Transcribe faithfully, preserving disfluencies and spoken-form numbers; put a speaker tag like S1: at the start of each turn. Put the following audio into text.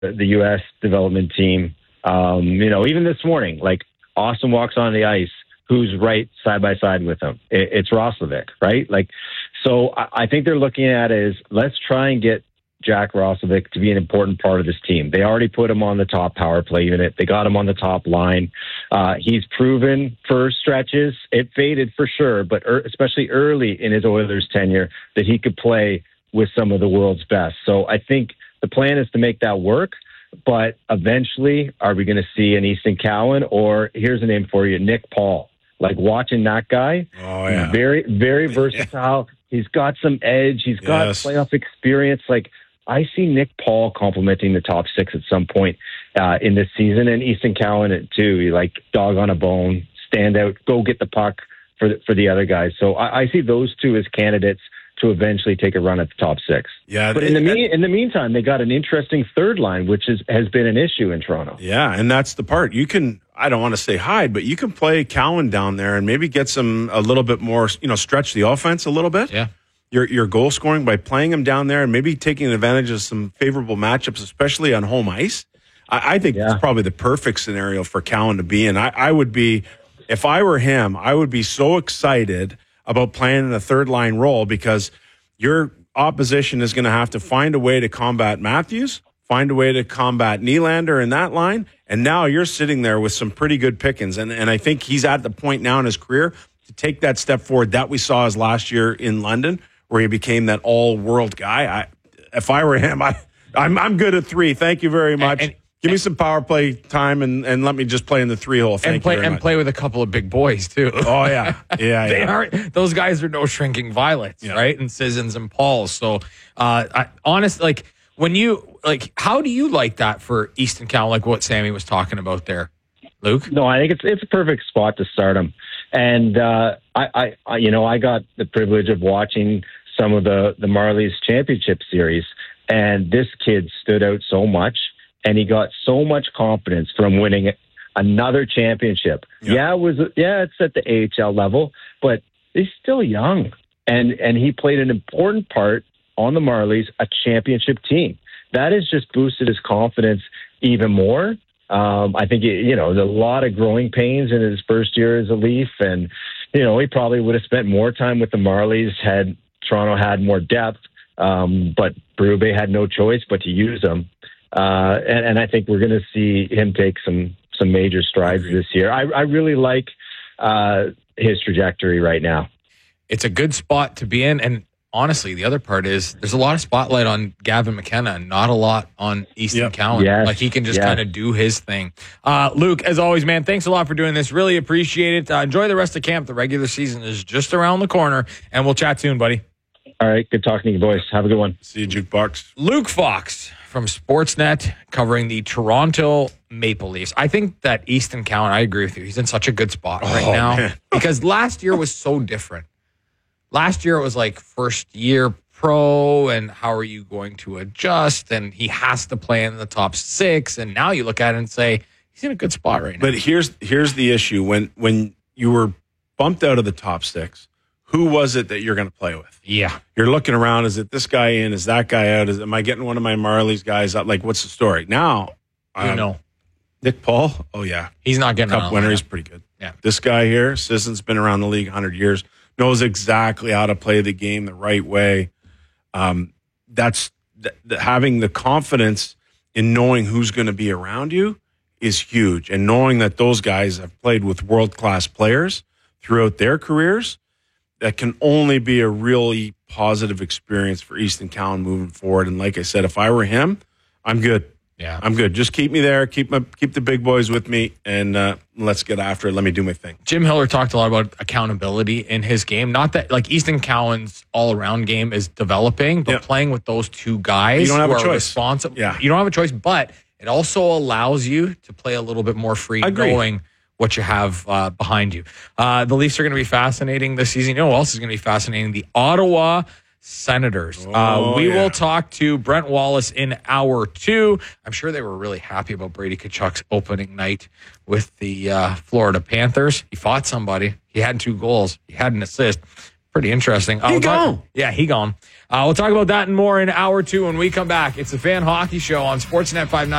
S1: the U S development team. Um, you know, even this morning, like Austin walks on the ice, who's right side by side with him? It, it's Roslovic, right? Like, so I, I think they're looking at it as let's try and get Jack Roslovic to be an important part of this team. They already put him on the top power play unit. They got him on the top line. Uh, he's proven for stretches. It faded for sure, but er, especially early in his Oilers tenure that he could play with some of the world's best. So I think the plan is to make that work. But eventually, are we going to see an Easton Cowan or here's a name for you, Nick Paul? Like watching that guy,
S2: oh, yeah.
S1: he's very, very versatile. He's got some edge. He's got
S2: yes.
S1: playoff experience. Like I see Nick Paul complimenting the top six at some point uh, in this season, and Easton Cowan too. He like dog on a bone, stand out, go get the puck for the, for the other guys. So I, I see those two as candidates to eventually take a run at the top six.
S2: Yeah,
S1: but in the me- in the meantime, they got an interesting third line, which is, has been an issue in Toronto.
S2: Yeah, and that's the part. You can, I don't want to say hide, but you can play Cowan down there and maybe get some a little bit more, you know, stretch the offense a little bit.
S3: Yeah.
S2: Your your goal scoring by playing him down there and maybe taking advantage of some favorable matchups, especially on home ice. I, I think
S1: yeah.
S2: it's probably the perfect scenario for Cowan to be in. I, I would be, if I were him, I would be so excited about playing in a third line role because your opposition is going to have to find a way to combat Matthews, find a way to combat Nylander in that line, and now you're sitting there with some pretty good pickings. And, and I think he's at the point now in his career to take that step forward that we saw as last year in London, where he became that all-world guy. I, if I were him, I, I'm I'm good at three. Thank you very much. And, and, Give me some power play time and, and let me just play in the three hole. Thank
S3: and play
S2: you very
S3: and
S2: much.
S3: play with a couple of big boys too.
S2: Oh yeah, yeah.
S3: they
S2: yeah.
S3: aren't. Those guys are no shrinking violets, yeah. right? And Sissons and Pauls. So, uh, I, honest, like when you like, how do you like that for Easton Cowan? Like what Sammy was talking about there, Luke.
S1: No, I think it's it's a perfect spot to start him. And uh, I, I, I, you know, I got the privilege of watching some of the the Marlies championship series, and this kid stood out so much. And he got so much confidence from winning another championship. Yep. Yeah, it was yeah, it's at the A H L level, but he's still young, and and he played an important part on the Marlies, a championship team. That has just boosted his confidence even more. Um, I think you know there's a lot of growing pains in his first year as a Leaf, and you know he probably would have spent more time with the Marlies had Toronto had more depth. Um, but Berube had no choice but to use him. Uh, and, and I think we're going to see him take some some major strides this year. I, I really like uh, his trajectory right now.
S3: It's a good spot to be in. And honestly, the other part is there's a lot of spotlight on Gavin McKenna and not a lot on Easton
S2: yep.
S3: Cowan.
S1: Yes.
S3: Like he can just
S1: yes.
S3: kind of do his thing. Uh, Luke, as always, man, thanks a lot for doing this. Really appreciate it. Uh, enjoy the rest of camp. The regular season is just around the corner, and we'll chat soon, buddy.
S1: All right. Good talking to you, boys. Have a good one.
S2: See you, Jukebox.
S3: Luke Fox from Sportsnet covering the Toronto Maple Leafs. I think that Easton Cowan, I agree with you. He's in such a good spot right
S2: oh,
S3: now
S2: man.
S3: because last year was so different. Last year it was like first year pro and how are you going to adjust? And he has to play in the top six. And now you look at it and say, he's in a good spot right now.
S2: But here's here's the issue. When when you were bumped out of the top six, who was it that you're going to play with?
S3: Yeah.
S2: You're looking around. Is it this guy in? Is that guy out? Is, am I getting one of my Marlies guys out? Like, what's the story? Now,
S3: You
S2: um,
S3: know.
S2: Nick Paul? Oh, yeah.
S3: He's not getting
S2: Cup
S3: on
S2: winner.
S3: lineup.
S2: He's pretty good.
S3: Yeah.
S2: This guy here, Sisson's been around the league one hundred years, knows exactly how to play the game the right way. Um, that's th- th- having the confidence in knowing who's going to be around you is huge. And knowing that those guys have played with world-class players throughout their careers, that can only be a really positive experience for Easton Cowan moving forward. And like I said, if I were him, I'm good.
S3: Yeah.
S2: I'm good. Just keep me there. Keep my keep the big boys with me, and uh, let's get after it. Let me do my thing.
S3: Jim Hiller talked a lot about accountability in his game. Not that like Easton Cowan's all-around game is developing, but
S2: Yep.
S3: playing with those two guys
S2: You don't have
S3: who
S2: a
S3: are
S2: choice.
S3: responsible.
S2: Yeah.
S3: You don't have a choice, but it also allows you to play a little bit more free,
S2: Agree.
S3: knowing what you have uh, behind you. Uh, the Leafs are going to be fascinating this season. You know who else is going to be fascinating? The Ottawa Senators.
S2: Oh,
S3: uh, we
S2: yeah.
S3: will talk to Brent Wallace in hour two. I'm sure they were really happy about Brady Tkachuk's opening night with the uh, Florida Panthers. He fought somebody. He had two goals. He had an assist. Pretty interesting. Uh,
S2: He
S3: we'll talk-
S2: gone.
S3: Yeah, he gone. Uh, we'll talk about that and more in hour two when we come back. It's the Fan Hockey Show on Sportsnet five ninety.